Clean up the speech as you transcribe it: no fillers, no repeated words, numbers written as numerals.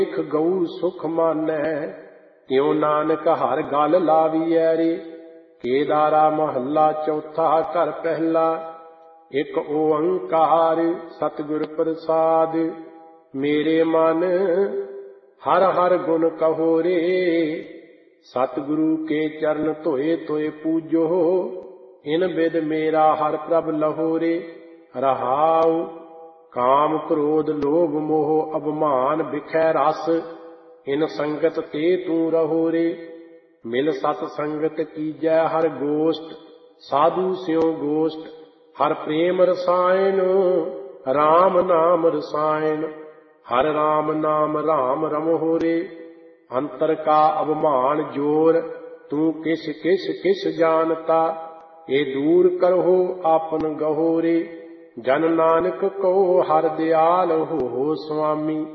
ਦੇਖ ਗਊ ਸੁਖ ਮਾਨੈ। ਤਿਉ ਨਾਨਕ ਹਰ ਗਲ ਲਾਵੀਐ ਰੇ। ਕੇਦਾਰਾ ਮਹੱਲਾ ਚੌਥਾ ਘਰ ਪਹਿਲਾ। ਇਕ ਓੰਕਾਰ ਸਤਿਗੁਰ ਪ੍ਰਸਾਦ। ਮੇਰੇ ਮਨ ਹਰ ਹਰ ਗੁਣ ਕਹੋ ਰੇ। ਸਤਿਗੁਰੂ ਕੇ ਚਰਨ ਧੋਏ ਧੋਏ ਪੂਜੋ। ਇਨ ਬਿਦ ਮੇਰਾ ਹਰ ਪ੍ਰਭ ਲਹੋ ਰੇ। ਰਹਾਉ ਕਾਮ ਕ੍ਰੋਧ ਲੋਭ ਮੋਹ ਅਭਮਾਨ ਬਿਖੈ ਰਸ। ਇਨ ਸੰਗਤ ਤੇ ਤੂੰ ਰਹੋ ਰੇ। ਮਿਲ ਸਤ ਸੰਗਤ ਕੀਜੈ ਹਰ ਗੋਸ਼ਟ। ਸਾਧੂ ਸਿਉ ਗੋਸ਼ਟ ਹਰ ਪ੍ਰੇਮ ਰਸਾਇਣ। ਰਾਮ ਨਾਮ ਰਸਾਇਣ ਹਰ ਰਾਮ ਨਾਮ ਰਾਮ ਰਮਹੁ ਰੇ। ਅੰਤਰ ਕਾ ਅਭਮਾਨ ਜੋਰ ਤੂੰ ਕਿਛ ਕਿਛ ਕਿਛ ਜਾਣਤਾ। ਇਹ ਦੂਰ ਕਰਹੁ ਆਪਨ ਗਹੋ ਰੇ। ਜਨ ਨਾਨਕ ਕੋ ਹਰ ਦਿਆਲ ਹੋ ਸੁਆਮੀ।